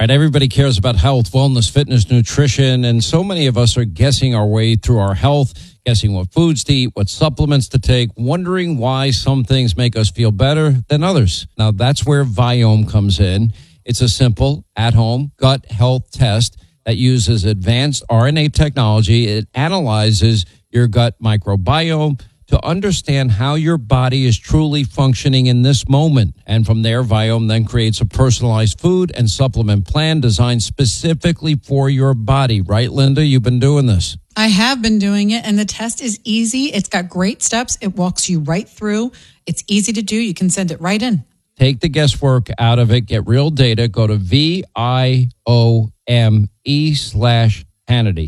Right, everybody cares about health, wellness, fitness, nutrition, and so many of us are guessing our way through our health, guessing what foods to eat, what supplements to take, wondering why some things make us feel better than others. Now, that's where Viome comes in. It's a simple, at-home gut health test that uses advanced RNA technology. It analyzes your gut microbiome to understand how your body is truly functioning in this moment. And from there, Viome then creates a personalized food and supplement plan designed specifically for your body. Right, Linda? You've been doing this. I have been doing it, and the test is easy. It's got great steps. It walks you right through. It's easy to do. You can send it right in. Take the guesswork out of it. Get real data. Go to VIOME/Hannity.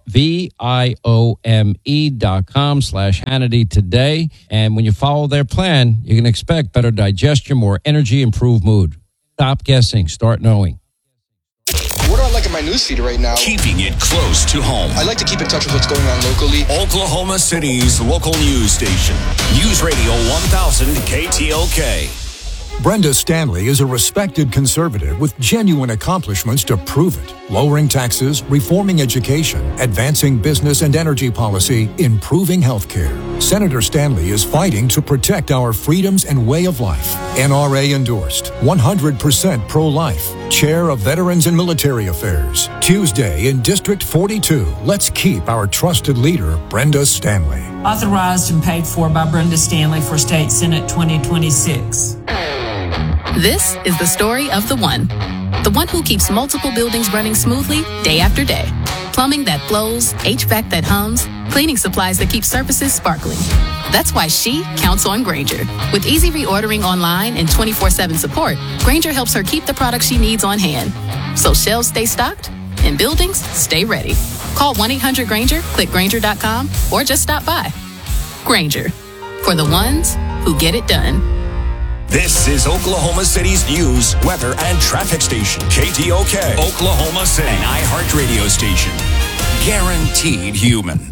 VIOME.com/Hannity today. And when you follow their plan, you can expect better digestion, more energy, improved mood. Stop guessing. Start knowing. What do I like in my newsfeed right now? Keeping it close to home. I like to keep in touch with what's going on locally. Oklahoma City's local news station. News Radio 1000 KTOK. Brenda Stanley is a respected conservative with genuine accomplishments to prove it. Lowering taxes, reforming education, advancing business and energy policy, improving healthcare. Senator Stanley is fighting to protect our freedoms and way of life. NRA endorsed, 100% pro-life. Chair of Veterans and Military Affairs. Tuesday in District 42. Let's keep our trusted leader, Brenda Stanley. Authorized and paid for by Brenda Stanley for State Senate 2026. This is the story of the one who keeps multiple buildings running smoothly day after day. Plumbing that flows, HVAC that hums, cleaning supplies that keep surfaces sparkling. That's why she counts on Grainger. With easy reordering online and 24/7 support, Grainger helps her keep the products she needs on hand. So shelves stay stocked and buildings stay ready. Call 1-800-GRAINGER, click Grainger.com, or just stop by. Grainger, for the ones who get it done. This is Oklahoma City's news, weather, and traffic station. KTOK, Oklahoma City, an iHeartRadio station. Guaranteed human.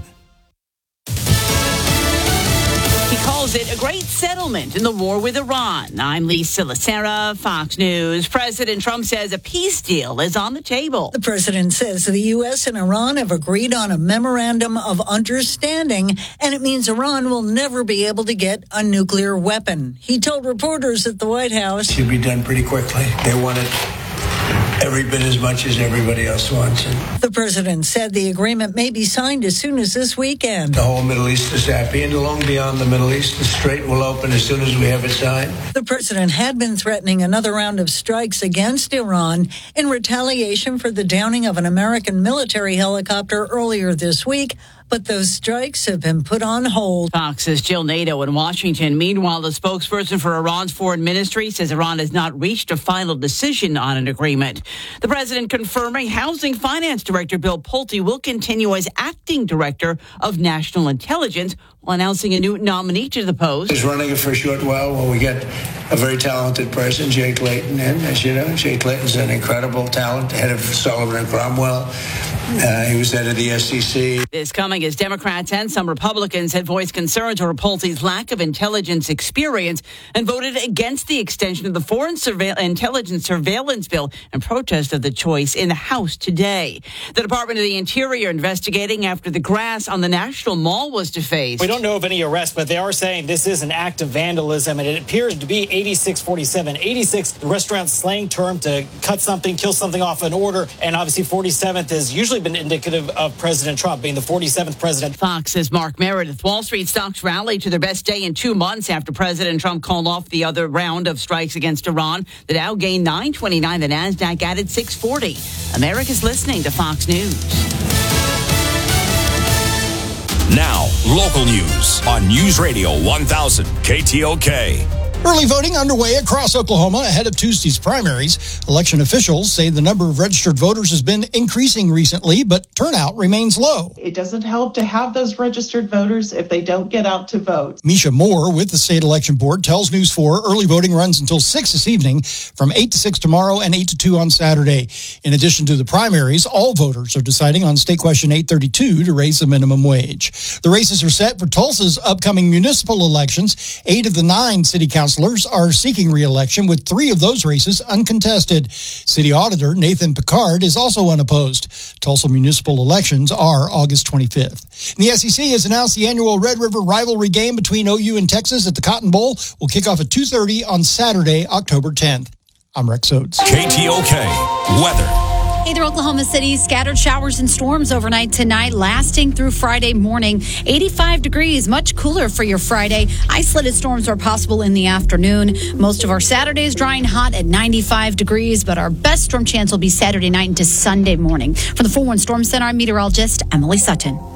He calls it a great settlement in the war with Iran. I'm Lisa Lacera, Fox News. President Trump says a peace deal is on the table. The president says the U.S. and Iran have agreed on a memorandum of understanding, and it means Iran will never be able to get a nuclear weapon. He told reporters at the White House, it should be done pretty quickly. They want it every bit as much as everybody else wants it. The president said the agreement may be signed as soon as this weekend. The whole Middle East is happy, and long beyond the Middle East, the strait will open as soon as we have it signed. The president had been threatening another round of strikes against Iran in retaliation for the downing of an American military helicopter earlier this week, but those strikes have been put on hold. Fox's Jill Nato in Washington. Meanwhile, the spokesperson for Iran's foreign ministry says Iran has not reached a final decision on an agreement. The president confirming Housing Finance Director Bill Pulte will continue as acting director of national intelligence while announcing a new nominee to the post. He's running it for a short while when we get a very talented person, Jay Clayton, in. As you know, Jay Clayton's an incredible talent, head of Sullivan and Cromwell. He was head of the SEC. This coming as Democrats and some Republicans had voiced concerns over Pulte's lack of intelligence experience and voted against the extension of the Foreign Intelligence Surveillance Bill in protest of the choice in the House today. The Department of the Interior investigating after the grass on the National Mall was defaced. We don't know of any arrests, but they are saying this is an act of vandalism, and it appears to be 8647. 86, the restaurant slang term to cut something, kill something off an order, and obviously 47th has usually been indicative of President Trump being the 47th president. Fox's Mark Meredith. Wall Street stocks rallied to their best day in 2 months after President Trump called off the other round of strikes against Iran. The Dow gained 929. The NASDAQ added 640. America's listening to Fox News. Now, local news on News Radio 1000 KTOK. Early voting underway across Oklahoma ahead of Tuesday's primaries. Election officials say the number of registered voters has been increasing recently, but turnout remains low. It doesn't help to have those registered voters if they don't get out to vote. Misha Moore with the State Election Board tells News 4 early voting runs until 6 this evening, from 8 to 6 tomorrow and 8 to 2 on Saturday. In addition to the primaries, all voters are deciding on State Question 832 to raise the minimum wage. The races are set for Tulsa's upcoming municipal elections. 8 of the 9 city council councilors are seeking re-election, with 3 of those races uncontested. City Auditor Nathan Picard is also unopposed. Tulsa municipal elections are August 25th. And the SEC has announced the annual Red River rivalry game between OU and Texas at the Cotton Bowl will kick off at 2:30 on Saturday, October 10th. I'm Rex Oates. KTOK Weather. Hey there, Oklahoma City. Scattered showers and storms overnight tonight, lasting through Friday morning. 85 degrees, much cooler for your Friday. Isolated storms are possible in the afternoon. Most of our Saturdays drying hot at 95 degrees, but our best storm chance will be Saturday night into Sunday morning. From the 4-1 Storm Center, I'm meteorologist Emily Sutton.